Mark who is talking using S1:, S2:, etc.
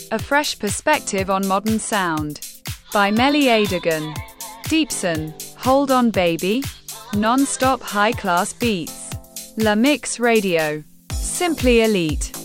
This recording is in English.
S1: A fresh perspective on modern sound. By Melly Adegan. Deepson, Hold On Baby. Non-stop high-class beats. La Mix Radio. Simply elite.